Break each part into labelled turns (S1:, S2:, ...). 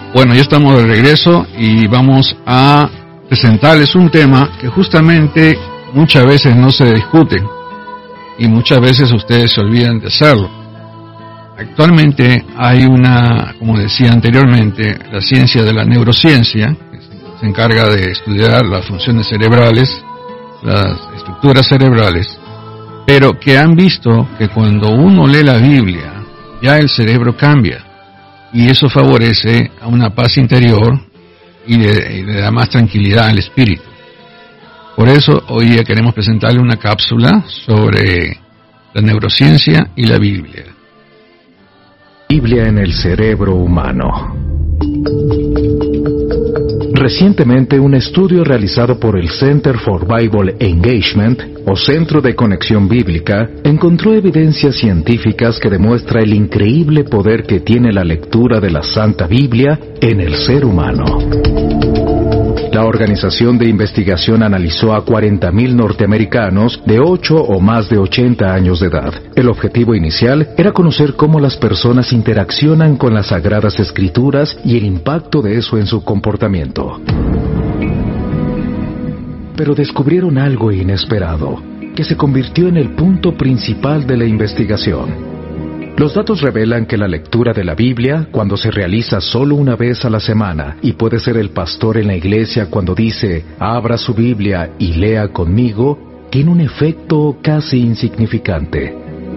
S1: Bueno, ya estamos de regreso y vamos a presentarles un tema que justamente muchas veces no se discute y muchas veces ustedes se olvidan de hacerlo. Actualmente hay como decía anteriormente, la ciencia de la neurociencia, que se encarga de estudiar las funciones cerebrales, las estructuras cerebrales, pero que han visto que cuando uno lee la Biblia, ya el cerebro cambia. Y eso favorece a una paz interior y le da más tranquilidad al espíritu. Por eso hoy día queremos presentarle una cápsula sobre la neurociencia y la Biblia.
S2: Biblia en el cerebro humano. Recientemente, un estudio realizado por el Center for Bible Engagement, o Centro de Conexión Bíblica, encontró evidencias científicas que demuestra el increíble poder que tiene la lectura de la Santa Biblia en el ser humano. La organización de investigación analizó a 40,000 norteamericanos de 8 o más de 80 años de edad. El objetivo inicial era conocer cómo las personas interaccionan con las Sagradas Escrituras y el impacto de eso en su comportamiento. Pero descubrieron algo inesperado, que se convirtió en el punto principal de la investigación. Los datos revelan que la lectura de la Biblia, cuando se realiza solo una vez a la semana, y puede ser el pastor en la iglesia cuando dice, abra su Biblia y lea conmigo, tiene un efecto casi insignificante.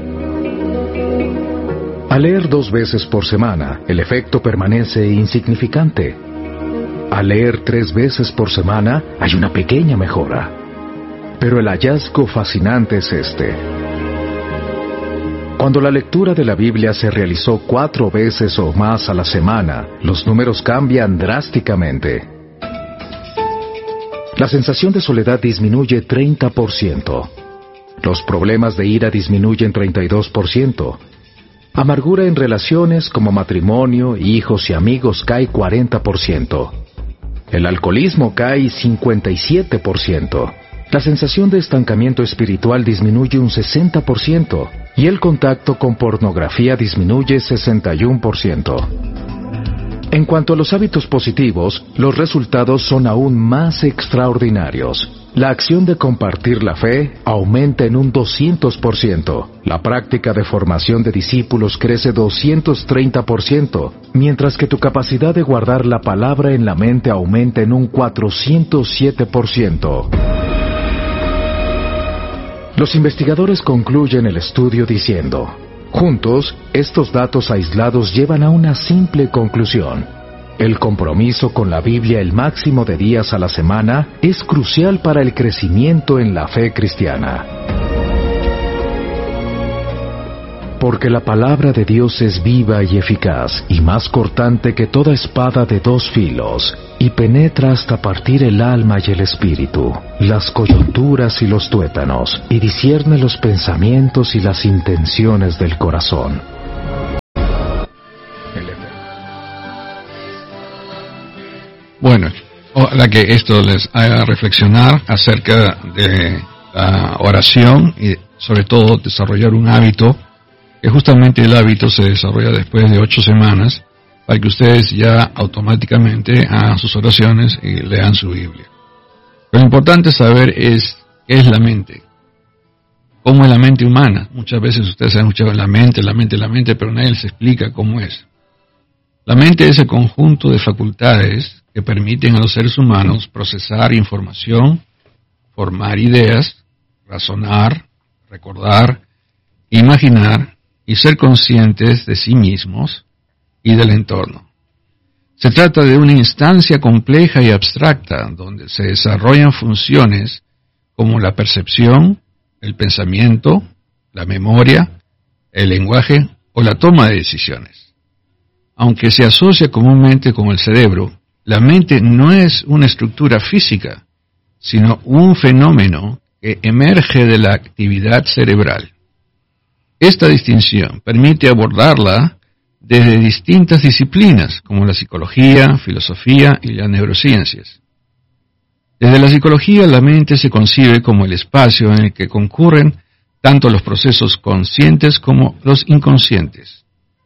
S2: Al leer 2 veces por semana, el efecto permanece insignificante. Al leer 3 veces por semana, hay una pequeña mejora. Pero el hallazgo fascinante es este. Cuando la lectura de la Biblia se realizó 4 veces o más a la semana, los números cambian drásticamente. La sensación de soledad disminuye 30%. Los problemas de ira disminuyen 32%. Amargura en relaciones como matrimonio, hijos y amigos cae 40%. El alcoholismo cae 57%. La sensación de estancamiento espiritual disminuye un 60%. Y el contacto con pornografía disminuye 61%. En cuanto a los hábitos positivos, los resultados son aún más extraordinarios. La acción de compartir la fe aumenta en un 200%. La práctica de formación de discípulos crece 230%, mientras que tu capacidad de guardar la palabra en la mente aumenta en un 407%. Los investigadores concluyen el estudio diciendo, juntos, estos datos aislados llevan a una simple conclusión. El compromiso con la Biblia el máximo de días a la semana es crucial para el crecimiento en la fe cristiana. Porque la palabra de Dios es viva y eficaz, y más cortante que toda espada de 2 filos, y penetra hasta partir el alma y el espíritu, las coyunturas y los tuétanos, y discierne los pensamientos y las intenciones del corazón.
S1: Bueno, ojalá que esto les haga reflexionar acerca de la oración y sobre todo desarrollar un hábito, que justamente el hábito se desarrolla después de 8 semanas, para que ustedes ya automáticamente hagan sus oraciones y lean su Biblia. Lo importante saber es qué es la mente, cómo es la mente humana. Muchas veces ustedes han escuchado la mente, pero nadie les explica cómo es. La mente es el conjunto de facultades que permiten a los seres humanos procesar información, formar ideas, razonar, recordar, imaginar y ser conscientes de sí mismos y del entorno. Se trata de una instancia compleja y abstracta donde se desarrollan funciones como la percepción, el pensamiento, la memoria, el lenguaje o la toma de decisiones. Aunque se asocia comúnmente con el cerebro, la mente no es una estructura física, sino un fenómeno que emerge de la actividad cerebral. Esta distinción permite abordarla desde distintas disciplinas, como la psicología, filosofía y las neurociencias. Desde la psicología, la mente se concibe como el espacio en el que concurren tanto los procesos conscientes como los inconscientes.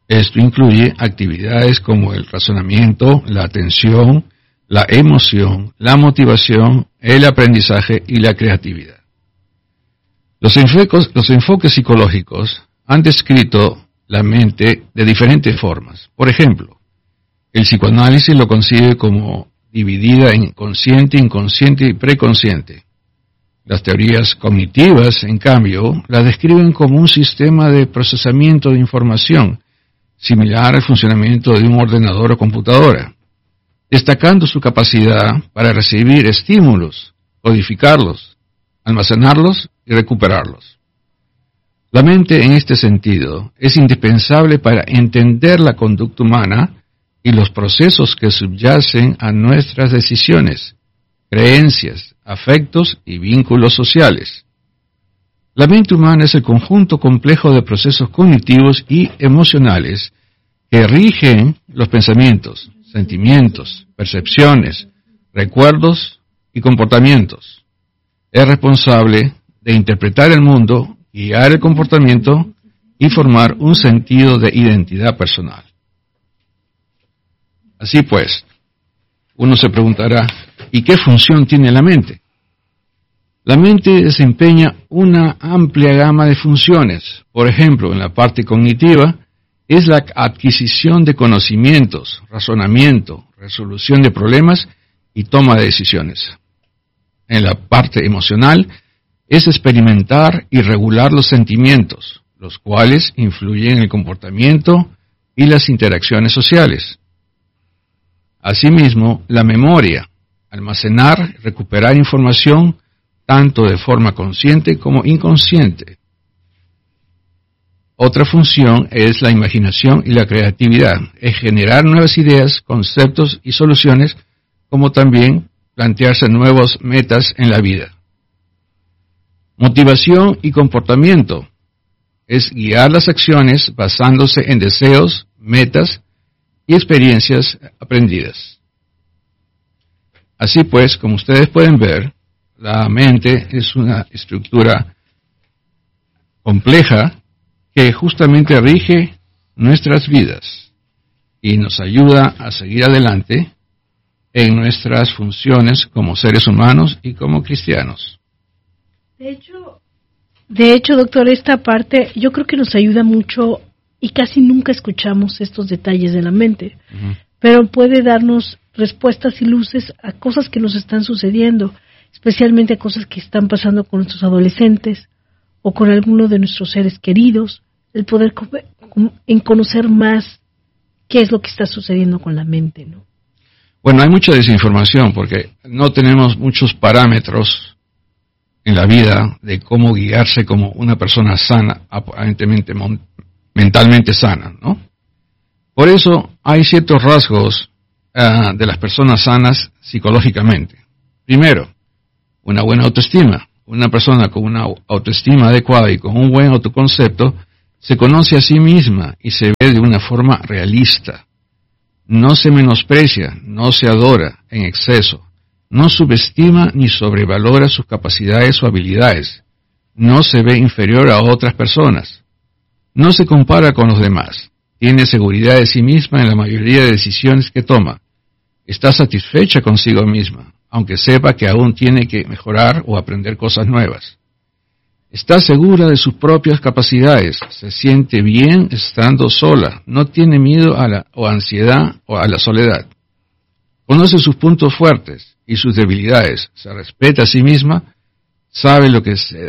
S1: Esto incluye actividades como el razonamiento, la atención, la emoción, la motivación, el aprendizaje y la creatividad. Los enfoques psicológicos han descrito la mente de diferentes formas. Por ejemplo, el psicoanálisis lo concibe como dividida en consciente, inconsciente y preconsciente. Las teorías cognitivas, en cambio, la describen como un sistema de procesamiento de información, similar al funcionamiento de un ordenador o computadora, destacando su capacidad para recibir estímulos, codificarlos, almacenarlos y recuperarlos. La mente, en este sentido, es indispensable para entender la conducta humana y los procesos que subyacen a nuestras decisiones, creencias, afectos y vínculos sociales. La mente humana es el conjunto complejo de procesos cognitivos y emocionales que rigen los pensamientos, sentimientos, percepciones, recuerdos y comportamientos. Es responsable de interpretar el mundo, guiar el comportamiento y formar un sentido de identidad personal. Así pues, uno se preguntará, ¿y qué función tiene la mente? La mente desempeña una amplia gama de funciones. Por ejemplo, en la parte cognitiva, es la adquisición de conocimientos, razonamiento, resolución de problemas y toma de decisiones. En la parte emocional, es experimentar y regular los sentimientos, los cuales influyen en el comportamiento y las interacciones sociales. Asimismo, la memoria, almacenar y recuperar información tanto de forma consciente como inconsciente. Otra función es la imaginación y la creatividad, es generar nuevas ideas, conceptos y soluciones, como también plantearse nuevas metas en la vida. Motivación y comportamiento es guiar las acciones basándose en deseos, metas y experiencias aprendidas. Así pues, como ustedes pueden ver, la mente es una estructura compleja que justamente rige nuestras vidas y nos ayuda a seguir adelante en nuestras funciones como seres humanos y como cristianos.
S3: De hecho, doctor, esta parte yo creo que nos ayuda mucho y casi nunca escuchamos estos detalles de la mente, pero puede darnos respuestas y luces a cosas que nos están sucediendo, especialmente a cosas que están pasando con nuestros adolescentes o con alguno de nuestros seres queridos, el poder en conocer más qué es lo que está sucediendo con la mente, ¿no?
S1: Bueno, hay mucha desinformación porque no tenemos muchos parámetros en la vida de cómo guiarse como una persona sana, aparentemente mentalmente sana, ¿no? Por eso hay ciertos rasgos de las personas sanas psicológicamente. Primero, una buena autoestima. Una persona con una autoestima adecuada y con un buen autoconcepto se conoce a sí misma y se ve de una forma realista. No se menosprecia, no se adora en exceso, no subestima ni sobrevalora sus capacidades o habilidades, no se ve inferior a otras personas, no se compara con los demás, tiene seguridad de sí misma en la mayoría de decisiones que toma, está satisfecha consigo misma, aunque sepa que aún tiene que mejorar o aprender cosas nuevas. Está segura de sus propias capacidades, se siente bien estando sola, no tiene miedo a la ansiedad o a la soledad. Conoce sus puntos fuertes y sus debilidades, se respeta a sí misma, sabe lo que se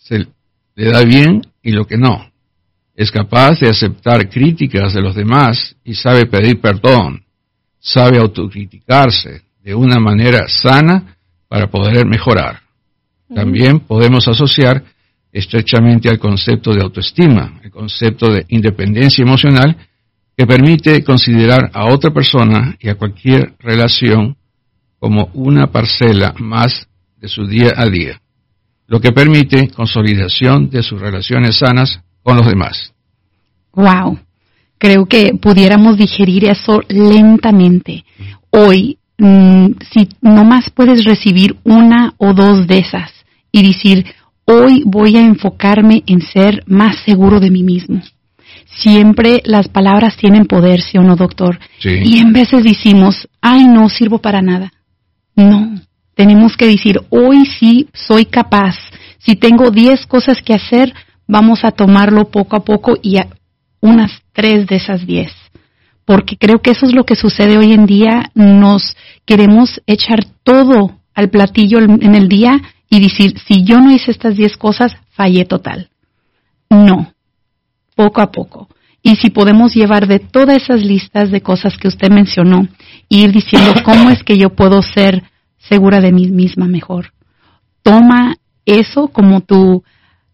S1: le da bien y lo que no. Es capaz de aceptar críticas de los demás y sabe pedir perdón, sabe autocriticarse de una manera sana para poder mejorar. También podemos asociar estrechamente al concepto de autoestima, el concepto de independencia emocional, que permite considerar a otra persona y a cualquier relación como una parcela más de su día a día, lo que permite consolidación de sus relaciones sanas con los demás.
S4: Wow, creo que pudiéramos digerir eso lentamente. Hoy, si nomás puedes recibir una o dos de esas y decir, hoy voy a enfocarme en ser más seguro de mí mismo. siempre las palabras tienen poder, ¿sí o no, doctor?
S1: Sí.
S4: Y en veces decimos, ay, no sirvo para nada. No, tenemos que decir, hoy sí soy capaz. Si tengo 10 cosas que hacer, vamos a tomarlo poco a poco y unas 3 de esas 10. Porque creo que eso es lo que sucede hoy en día. Nos queremos echar todo al platillo en el día y decir, si yo no hice estas 10 cosas, fallé total. No, poco a poco. Y si podemos llevar de todas esas listas de cosas que usted mencionó, ir diciendo cómo es que yo puedo ser segura de mí misma mejor. Toma eso como tu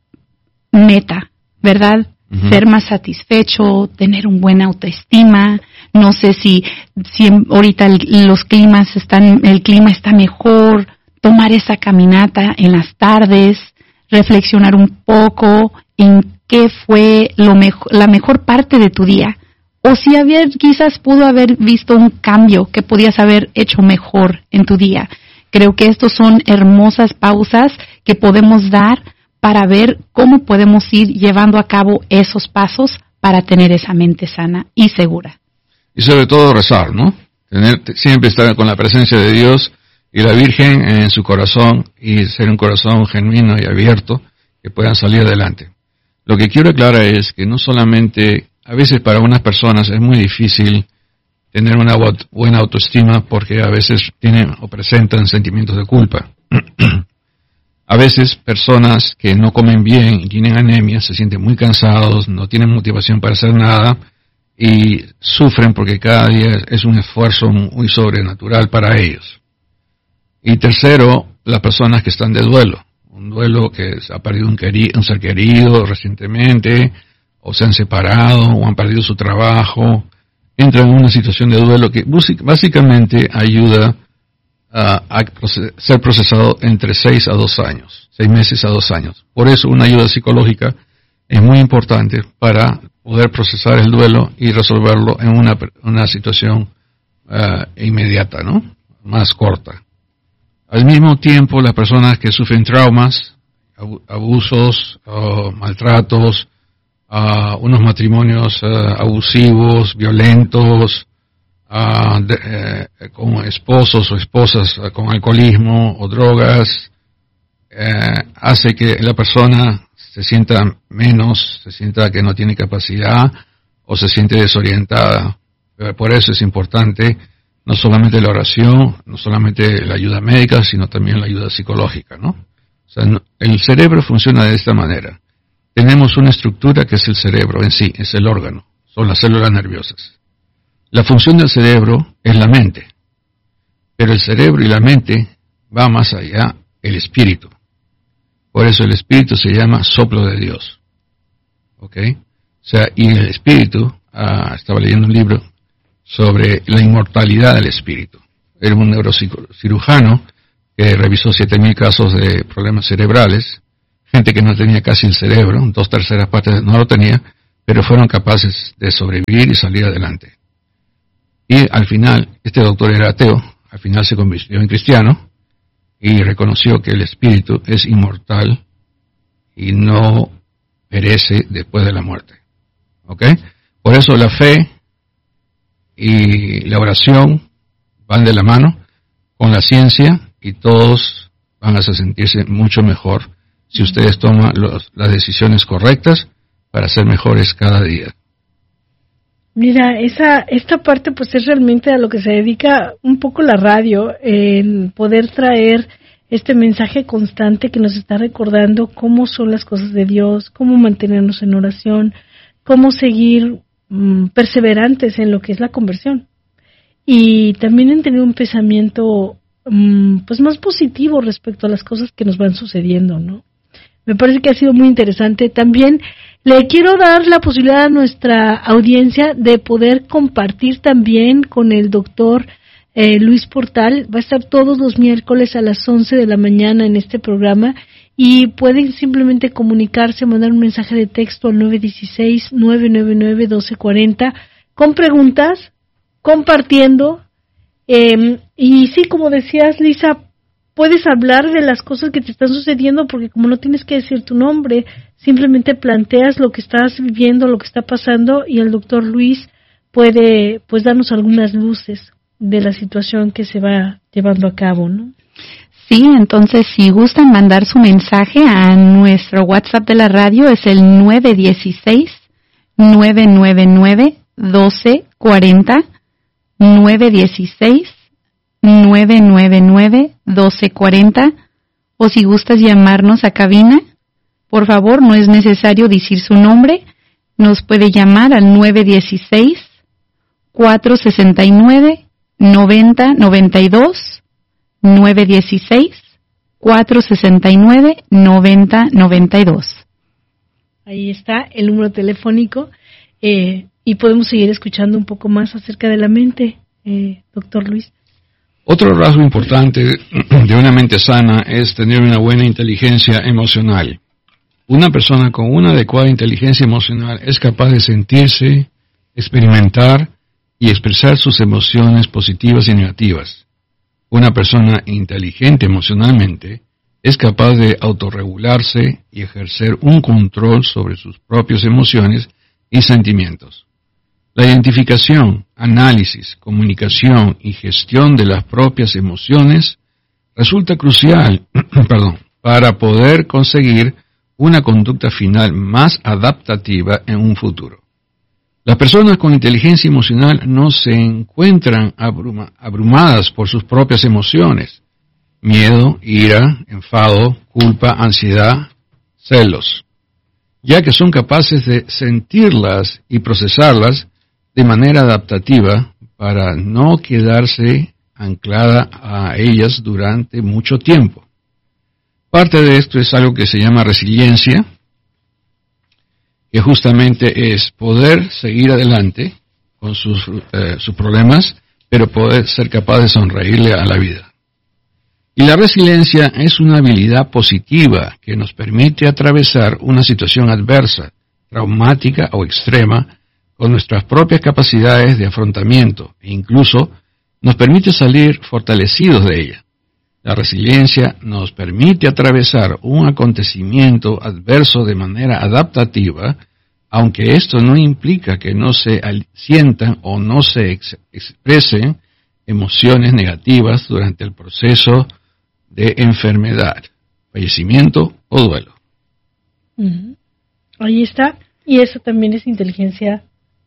S4: meta, ¿verdad? Uh-huh. Ser más satisfecho, tener un buena autoestima. No sé si ahorita el clima está mejor, tomar esa caminata en las tardes, reflexionar un poco en qué fue la mejor parte de tu día. O si quizás pudo haber visto un cambio que podías haber hecho mejor en tu día. Creo que estos son hermosas pausas que podemos dar para ver cómo podemos ir llevando a cabo esos pasos para tener esa mente sana y segura.
S1: Y sobre todo rezar, ¿no? Siempre estar con la presencia de Dios y la Virgen en su corazón y ser un corazón genuino y abierto que puedan salir adelante. Lo que quiero aclarar es que no solamente, a veces para unas personas es muy difícil tener una buena autoestima porque a veces tienen o presentan sentimientos de culpa. A veces personas que no comen bien y tienen anemia se sienten muy cansados, no tienen motivación para hacer nada y sufren porque cada día es un esfuerzo muy sobrenatural para ellos. Y tercero, las personas que están de duelo. Un duelo que ha perdido un ser querido recientemente, o se han separado, o han perdido su trabajo. Entran en una situación de duelo que básicamente ayuda a ser procesado entre 6 a 2 años, 6 meses a 2 años. Por eso una ayuda psicológica es muy importante para poder procesar el duelo y resolverlo en una situación inmediata, ¿no? Más corta. Al mismo tiempo, las personas que sufren traumas, abusos, maltratos, unos matrimonios abusivos, violentos, con esposos o esposas con alcoholismo o drogas, hace que la persona se sienta menos, se sienta que no tiene capacidad o se siente desorientada. Por eso es importante no solamente la oración, no solamente la ayuda médica, sino también la ayuda psicológica, ¿no? O sea, el cerebro funciona de esta manera. Tenemos una estructura que es el cerebro en sí, es el órgano, son las células nerviosas. La función del cerebro es la mente, pero el cerebro y la mente va más allá, el espíritu. Por eso el espíritu se llama soplo de Dios. ¿Ok? O sea, y en el espíritu, estaba leyendo un libro sobre la inmortalidad del espíritu. Era un neurocirujano que revisó 7,000 casos de problemas cerebrales, gente que no tenía casi el cerebro, 2/3 partes no lo tenía, pero fueron capaces de sobrevivir y salir adelante. Y al final, este doctor era ateo, al final se convirtió en cristiano y reconoció que el espíritu es inmortal y no perece después de la muerte. ¿Ok? Por eso la fe y la oración van de la mano con la ciencia y todos van a sentirse mucho mejor si ustedes toman las decisiones correctas para ser mejores cada día.
S3: Mira, esta parte pues es realmente a lo que se dedica un poco la radio, en poder traer este mensaje constante que nos está recordando cómo son las cosas de Dios, cómo mantenernos en oración, cómo seguir perseverantes en lo que es la conversión. Y también en tener un pensamiento pues más positivo respecto a las cosas que nos van sucediendo, ¿no? Me parece que ha sido muy interesante. También le quiero dar la posibilidad a nuestra audiencia de poder compartir también con el doctor Luis Portal. Va a estar todos los miércoles a las 11 de la mañana en este programa y pueden simplemente comunicarse, mandar un mensaje de texto al 916-999-1240 con preguntas, compartiendo. Y sí, como decías, Lisa, puedes hablar de las cosas que te están sucediendo, porque como no tienes que decir tu nombre, simplemente planteas lo que estás viviendo, lo que está pasando, y el doctor Luis puede pues darnos algunas luces de la situación que se va llevando a cabo, ¿no?
S4: Sí, entonces si gustan mandar su mensaje a nuestro WhatsApp de la radio, es el 916-999-1240, 916-999-1240, o si gustas llamarnos a cabina, por favor, no es necesario decir su nombre, nos puede llamar al 916-469-9092, 916-469-9092.
S3: Ahí está el número telefónico, y podemos seguir escuchando un poco más acerca de la mente, doctor Luis.
S1: Otro rasgo importante de una mente sana es tener una buena inteligencia emocional. Una persona con una adecuada inteligencia emocional es capaz de sentirse, experimentar y expresar sus emociones positivas y negativas. Una persona inteligente emocionalmente es capaz de autorregularse y ejercer un control sobre sus propias emociones y sentimientos. La identificación, análisis, comunicación y gestión de las propias emociones resulta crucial para poder conseguir una conducta final más adaptativa en un futuro. Las personas con inteligencia emocional no se encuentran abrumadas por sus propias emociones: miedo, ira, enfado, culpa, ansiedad, celos, ya que son capaces de sentirlas y procesarlas de manera adaptativa para no quedarse anclada a ellas durante mucho tiempo. Parte de esto es algo que se llama resiliencia, que justamente es poder seguir adelante con sus problemas, pero poder ser capaz de sonreírle a la vida. Y la resiliencia es una habilidad positiva que nos permite atravesar una situación adversa, traumática o extrema con nuestras propias capacidades de afrontamiento e incluso nos permite salir fortalecidos de ella. La resiliencia nos permite atravesar un acontecimiento adverso de manera adaptativa, aunque esto no implica que no se sientan o no se expresen emociones negativas durante el proceso de enfermedad, fallecimiento o duelo.
S3: Uh-huh. Ahí está, y eso también es inteligencia,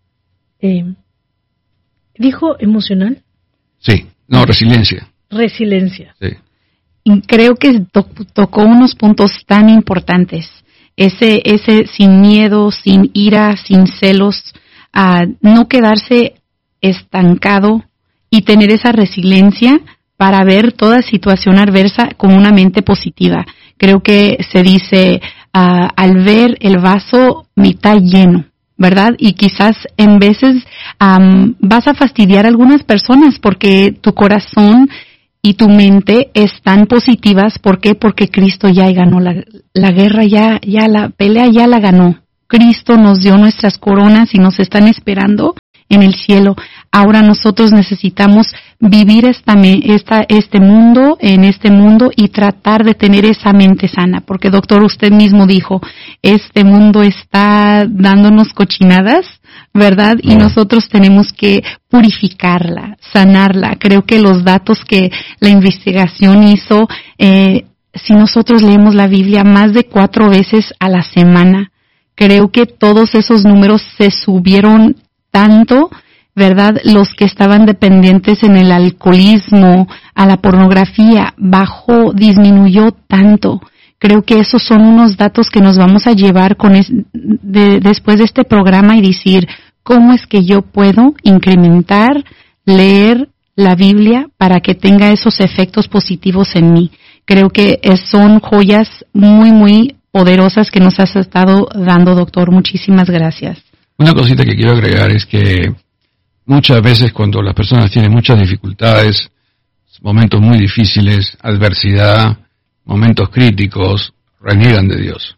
S3: ¿dijo emocional?
S1: Sí, no, resiliencia.
S3: Resiliencia.
S1: Sí.
S4: Y creo que tocó unos puntos tan importantes. Ese sin miedo, sin ira, sin celos, no quedarse estancado y tener esa resiliencia para ver toda situación adversa con una mente positiva. Creo que se dice al ver el vaso mitad lleno, ¿verdad? Y quizás en veces vas a fastidiar a algunas personas porque tu corazón y tu mente están positivas. ¿Por qué? Porque Cristo ya ganó la guerra, ya la pelea ya la ganó. Cristo nos dio nuestras coronas y nos están esperando en el cielo. Ahora nosotros necesitamos vivir este mundo y tratar de tener esa mente sana, porque doctor, usted mismo dijo, este mundo está dándonos cochinadas, ¿verdad? Y nosotros tenemos que purificarla, sanarla. Creo que los datos que la investigación hizo, si nosotros leemos la Biblia más de 4 veces a la semana, creo que todos esos números se subieron tanto, ¿verdad? Los que estaban dependientes en el alcoholismo, a la pornografía, disminuyó tanto. Creo que esos son unos datos que nos vamos a llevar después de este programa y decir, ¿cómo es que yo puedo incrementar, leer la Biblia para que tenga esos efectos positivos en mí? Creo que son joyas muy, muy poderosas que nos has estado dando, doctor. Muchísimas gracias.
S1: Una cosita que quiero agregar es que muchas veces cuando las personas tienen muchas dificultades, momentos muy difíciles, adversidad, momentos críticos, reniegan de Dios.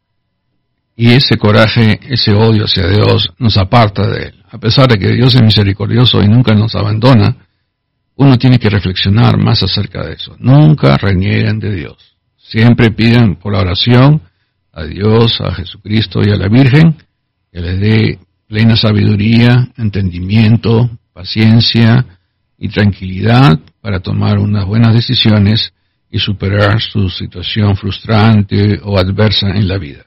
S1: Y ese coraje, ese odio hacia Dios nos aparta de Él. A pesar de que Dios es misericordioso y nunca nos abandona, uno tiene que reflexionar más acerca de eso. Nunca renieguen de Dios. Siempre piden por la oración a Dios, a Jesucristo y a la Virgen que les dé plena sabiduría, entendimiento, paciencia y tranquilidad para tomar unas buenas decisiones y superar su situación frustrante o adversa en la vida.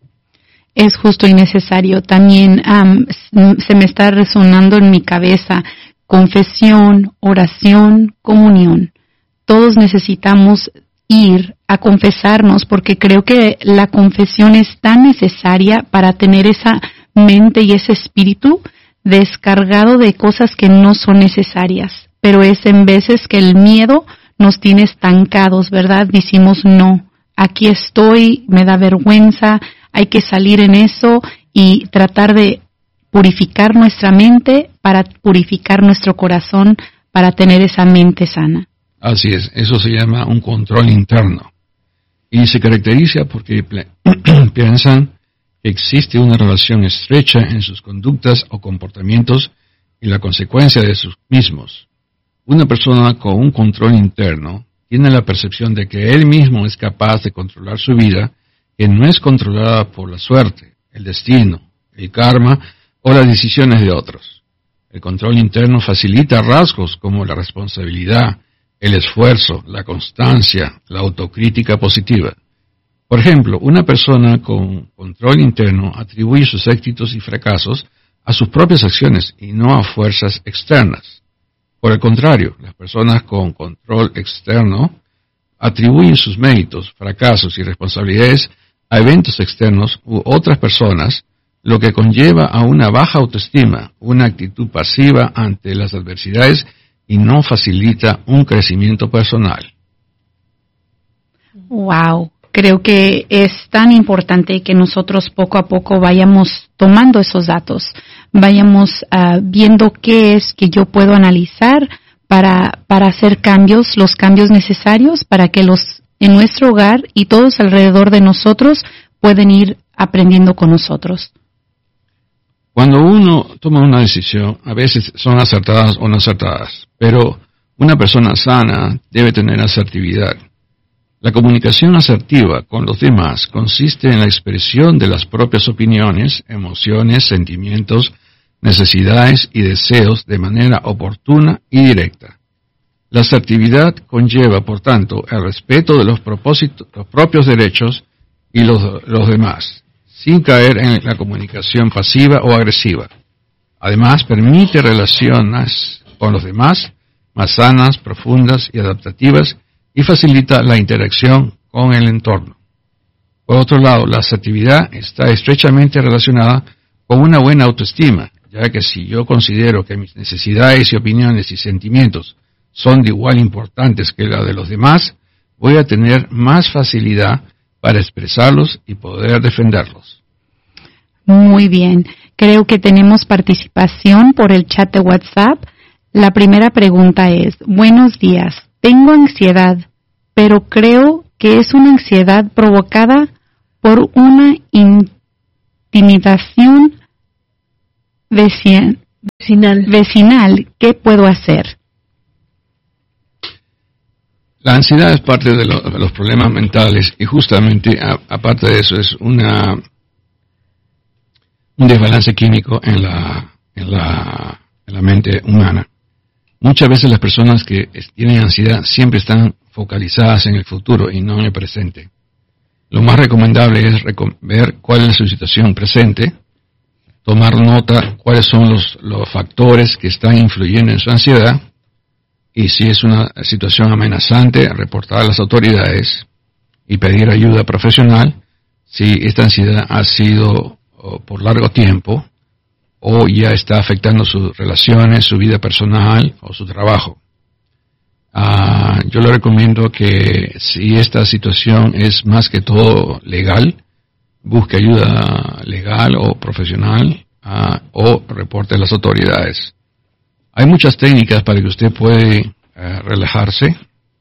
S4: Es justo y necesario. También se me está resonando en mi cabeza confesión, oración, comunión. Todos necesitamos ir a confesarnos porque creo que la confesión es tan necesaria para tener esa mente y ese espíritu descargado de cosas que no son necesarias. Pero es en veces que el miedo nos tiene estancados, ¿verdad? Decimos no, aquí estoy, me da vergüenza, hay que salir en eso y tratar de purificar nuestra mente para purificar nuestro corazón, para tener esa mente sana.
S1: Así es, eso se llama un control interno. Y se caracteriza porque piensan que existe una relación estrecha en sus conductas o comportamientos y la consecuencia de sus mismos. Una persona con un control interno tiene la percepción de que él mismo es capaz de controlar su vida, que no es controlada por la suerte, el destino, el karma o las decisiones de otros. El control interno facilita rasgos como la responsabilidad, el esfuerzo, la constancia, la autocrítica positiva. Por ejemplo, una persona con control interno atribuye sus éxitos y fracasos a sus propias acciones y no a fuerzas externas. Por el contrario, las personas con control externo atribuyen sus méritos, fracasos y responsabilidades a eventos externos u otras personas, lo que conlleva a una baja autoestima, una actitud pasiva ante las adversidades y no facilita un crecimiento personal.
S4: Wow, creo que es tan importante que nosotros poco a poco vayamos tomando esos datos, vayamos viendo qué es que yo puedo analizar para hacer cambios, los cambios necesarios para que los en nuestro hogar y todos alrededor de nosotros pueden ir aprendiendo con nosotros.
S1: Cuando uno toma una decisión, a veces son acertadas o no acertadas, pero una persona sana debe tener asertividad. La comunicación asertiva con los demás consiste en la expresión de las propias opiniones, emociones, sentimientos, necesidades y deseos de manera oportuna y directa. La asertividad conlleva, por tanto, el respeto de los propios derechos y los demás, sin caer en la comunicación pasiva o agresiva. Además, permite relaciones con los demás más sanas, profundas y adaptativas y facilita la interacción con el entorno. Por otro lado, la asertividad está estrechamente relacionada con una buena autoestima, ya que si yo considero que mis necesidades y opiniones y sentimientos son de igual importantes que la de los demás, voy a tener más facilidad para expresarlos y poder defenderlos.
S4: Muy bien. Creo que tenemos participación por el chat de WhatsApp. La primera pregunta es, buenos días, tengo ansiedad, pero creo que es una ansiedad provocada por una intimidación vecinal. ¿Qué puedo hacer?
S1: La ansiedad es parte de los problemas mentales y justamente aparte de eso es un desbalance químico en la mente humana. Muchas veces las personas que tienen ansiedad siempre están focalizadas en el futuro y no en el presente. Lo más recomendable es ver cuál es su situación presente, tomar nota cuáles son los factores que están influyendo en su ansiedad y si es una situación amenazante, reportar a las autoridades y pedir ayuda profesional si esta ansiedad ha sido por largo tiempo o ya está afectando sus relaciones, su vida personal o su trabajo. Yo le recomiendo que si esta situación es más que todo legal, busque ayuda legal o profesional o reporte a las autoridades. Hay muchas técnicas para que usted puede relajarse.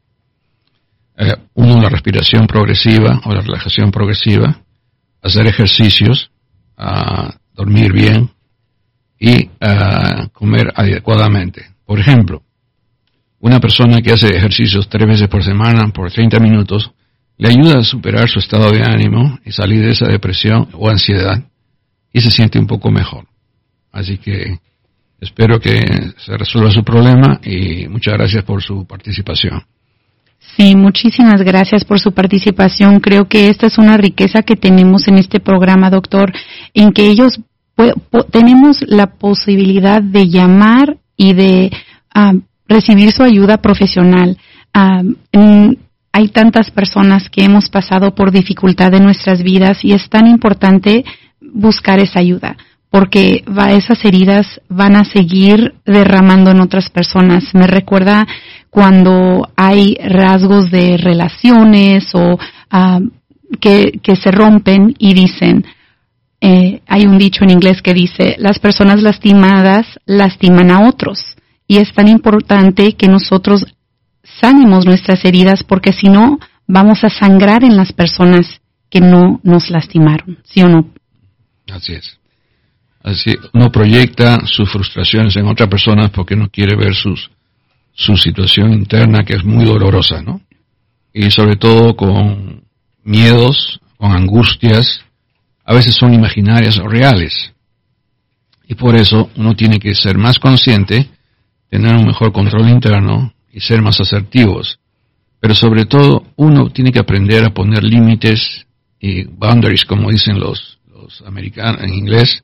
S1: La respiración progresiva o la relajación progresiva, hacer ejercicios, dormir bien y comer adecuadamente. Por ejemplo, Una persona que hace ejercicios 3 veces por semana por 30 minutos le ayuda a superar su estado de ánimo y salir de esa depresión o ansiedad y se siente un poco mejor. Así que espero que se resuelva su problema y muchas gracias por su participación.
S4: Sí, muchísimas gracias por su participación. Creo que esta es una riqueza que tenemos en este programa, doctor, en que ellos tenemos la posibilidad de llamar y de recibir su ayuda profesional. Hay tantas personas que hemos pasado por dificultad en nuestras vidas y es tan importante buscar esa ayuda, porque esas heridas van a seguir derramando en otras personas. Me recuerda cuando hay rasgos de relaciones o que se rompen y dicen, hay un dicho en inglés que dice, las personas lastimadas lastiman a otros. Y es tan importante que nosotros sanemos nuestras heridas, porque si no, vamos a sangrar en las personas que no nos lastimaron, ¿sí o no?
S1: Así es. Así uno proyecta sus frustraciones en otras personas porque no quiere ver su situación interna, que es muy dolorosa, ¿no? Y sobre todo con miedos, con angustias, a veces son imaginarias o reales. Y por eso uno tiene que ser más consciente, tener un mejor control interno y ser más asertivos. Pero sobre todo, uno tiene que aprender a poner límites y boundaries, como dicen los americanos en inglés,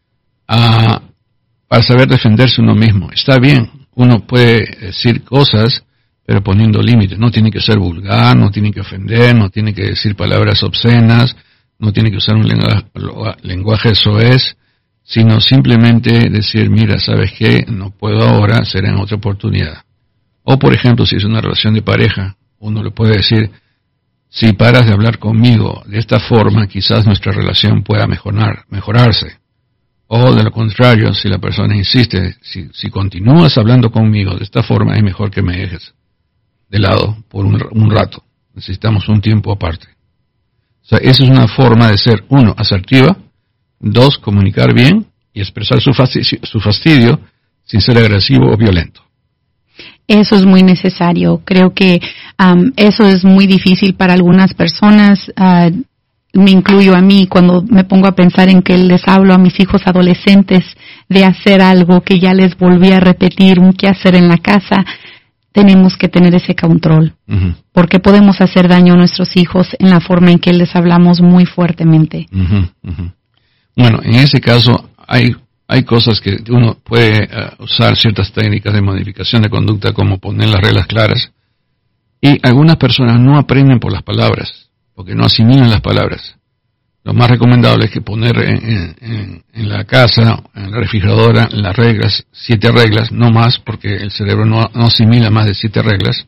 S1: para saber defenderse uno mismo. Está bien, uno puede decir cosas, pero poniendo límites. No tiene que ser vulgar, no tiene que ofender, no tiene que decir palabras obscenas, no tiene que usar un lenguaje soez, sino simplemente decir, mira, ¿sabes qué? No puedo ahora, será en otra oportunidad. O, por ejemplo, si es una relación de pareja, uno le puede decir, si paras de hablar conmigo de esta forma, quizás nuestra relación pueda mejorarse. O, de lo contrario, si la persona insiste, si continúas hablando conmigo de esta forma, es mejor que me dejes de lado por un rato. Necesitamos un tiempo aparte. O sea, esa es una forma de ser, 1, asertiva, 2, comunicar bien y expresar su fastidio sin ser agresivo o violento.
S4: Eso es muy necesario. Creo que eso es muy difícil para algunas personas. Me incluyo a mí cuando me pongo a pensar en que les hablo a mis hijos adolescentes de hacer algo que ya les volví a repetir, un qué hacer en la casa. Tenemos que tener ese control, porque podemos hacer daño a nuestros hijos en la forma en que les hablamos muy fuertemente.
S1: Bueno, en ese caso hay cosas que uno puede usar ciertas técnicas de modificación de conducta, como poner las reglas claras, y algunas personas no aprenden por las palabras, porque no asimilan las palabras. Lo más recomendable es que poner en la casa, en la refrigeradora, las reglas, 7 reglas, no más, porque el cerebro no asimila más de 7 reglas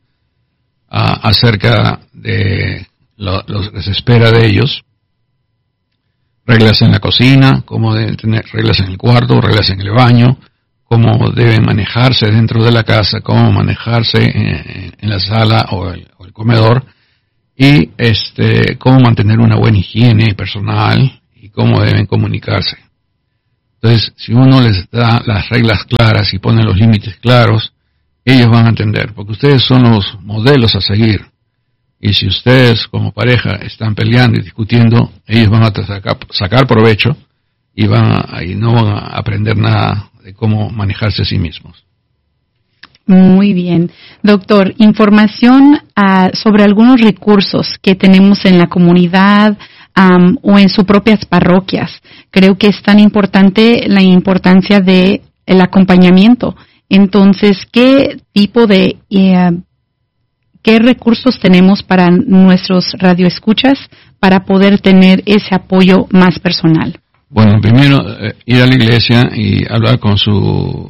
S1: acerca de lo que se espera de ellos. Reglas en la cocina, cómo deben tener reglas en el cuarto, reglas en el baño, cómo deben manejarse dentro de la casa, cómo manejarse en la sala o el comedor, y cómo mantener una buena higiene personal y cómo deben comunicarse. Entonces, si uno les da las reglas claras y pone los límites claros, ellos van a entender, porque ustedes son los modelos a seguir. Y si ustedes como pareja están peleando y discutiendo, ellos van a sacar provecho y no van a aprender nada de cómo manejarse a sí mismos.
S4: Muy bien. Doctor, información sobre algunos recursos que tenemos en la comunidad o en sus propias parroquias. Creo que es tan importante la importancia de el acompañamiento. Entonces, ¿qué tipo de qué recursos tenemos para nuestros radioescuchas para poder tener ese apoyo más personal?
S1: Bueno, primero ir a la iglesia y hablar con su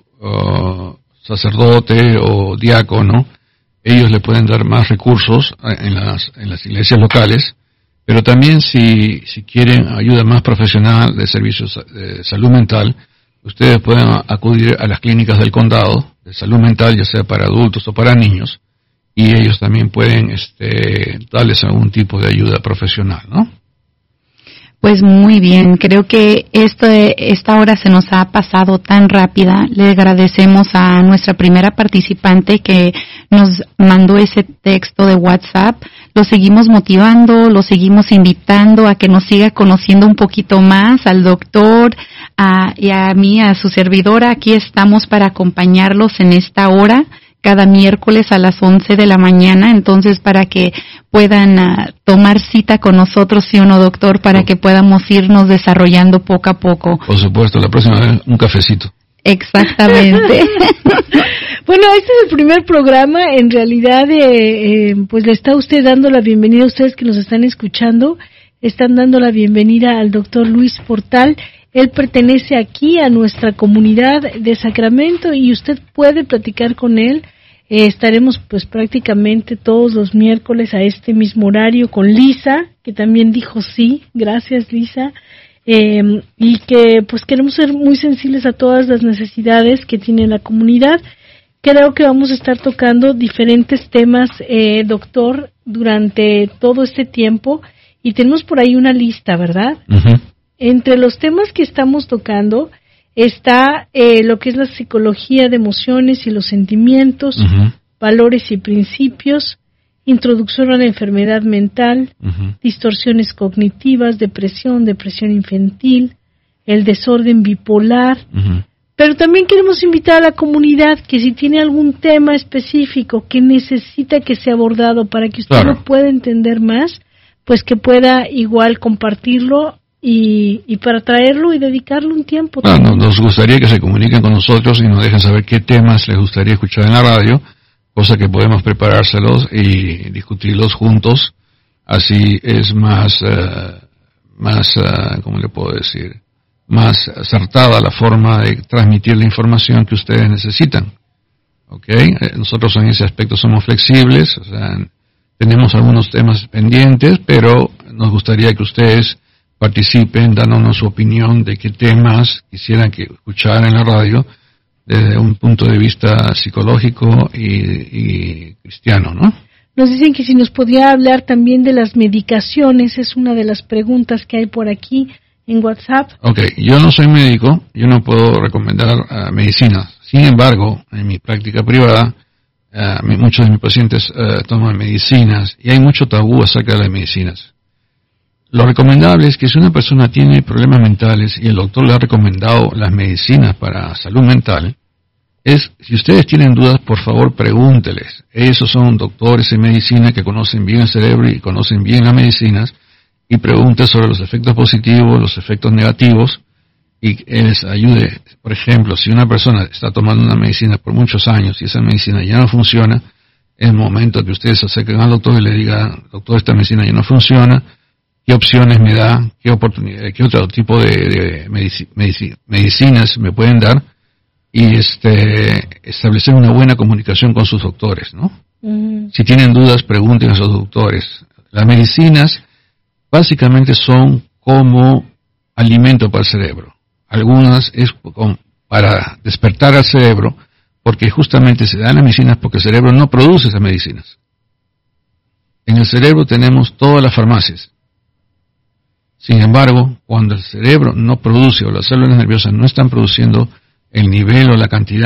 S1: sacerdote o diácono. Ellos le pueden dar más recursos en las iglesias locales, pero también si quieren ayuda más profesional de servicios de salud mental, ustedes pueden acudir a las clínicas del condado de salud mental, ya sea para adultos o para niños, y ellos también pueden darles algún tipo de ayuda profesional, ¿no?
S4: Pues muy bien, creo que esta hora se nos ha pasado tan rápida. Le agradecemos a nuestra primera participante que nos mandó ese texto de WhatsApp. Lo seguimos motivando, lo seguimos invitando a que nos siga conociendo un poquito más, al doctor y a mí, a su servidora. Aquí estamos para acompañarlos en esta hora, cada miércoles a las 11 de la mañana, entonces para que puedan tomar cita con nosotros, ¿sí o no, doctor? Para que podamos irnos desarrollando poco a poco.
S1: Por supuesto, la próxima vez un cafecito.
S4: Exactamente.
S3: Bueno, este es el primer programa, en realidad, pues le está usted dando la bienvenida a ustedes que nos están escuchando, están dando la bienvenida al doctor Luis Portal. Él pertenece aquí a nuestra comunidad de Sacramento y usted puede platicar con él. Estaremos pues prácticamente todos los miércoles a este mismo horario con Lisa, que también dijo sí. Gracias, Lisa. Y que pues queremos ser muy sensibles a todas las necesidades que tiene la comunidad. Creo que vamos a estar tocando diferentes temas, doctor, durante todo este tiempo. Y tenemos por ahí una lista, ¿verdad?
S1: Uh-huh.
S3: Entre los temas que estamos tocando está lo que es la psicología de emociones y los sentimientos,
S1: uh-huh,
S3: valores y principios, introducción a la enfermedad mental,
S1: uh-huh,
S3: distorsiones cognitivas, depresión infantil, el desorden bipolar.
S1: uh-huh.
S3: Pero también queremos invitar a la comunidad que si tiene algún tema específico que necesita que sea abordado para que usted lo pueda entender más, pues que pueda igual compartirlo y para traerlo y dedicarle un tiempo.
S1: Bueno, nos gustaría que se comuniquen con nosotros y nos dejen saber qué temas les gustaría escuchar en la radio, cosa que podemos preparárselos y discutirlos juntos. Así es más, ¿cómo le puedo decir? Más acertada la forma de transmitir la información que ustedes necesitan. ¿Ok? Nosotros en ese aspecto somos flexibles, o sea, tenemos algunos temas pendientes, pero nos gustaría que ustedes participen dándonos su opinión de qué temas quisieran que escuchar en la radio desde un punto de vista psicológico y cristiano, ¿no?
S3: Nos dicen que si nos podía hablar también de las medicaciones, es una de las preguntas que hay por aquí en WhatsApp.
S1: Ok, yo no soy médico, yo no puedo recomendar medicinas. Sin embargo, en mi práctica privada, muchos de mis pacientes toman medicinas y hay mucho tabú acerca de las medicinas. Lo recomendable es que si una persona tiene problemas mentales y el doctor le ha recomendado las medicinas para salud mental, si ustedes tienen dudas, por favor pregúnteles. Esos son doctores en medicina que conocen bien el cerebro y conocen bien las medicinas, y pregunten sobre los efectos positivos, los efectos negativos, y les ayude. Por ejemplo, si una persona está tomando una medicina por muchos años y esa medicina ya no funciona, es el momento que ustedes se acerquen al doctor y le digan: doctor, esta medicina ya no funciona, ¿qué opciones me da? ¿Qué oportunidades? ¿Qué otro tipo de medicinas me pueden dar? Y establecer una buena comunicación con sus doctores, ¿no? Uh-huh. Si tienen dudas, pregunten a sus doctores. Las medicinas básicamente son como alimento para el cerebro. Algunas es para despertar al cerebro, porque justamente se dan las medicinas porque el cerebro no produce esas medicinas. En el cerebro tenemos todas las farmacias. Sin embargo, cuando el cerebro no produce o las células nerviosas no están produciendo el nivel o la cantidad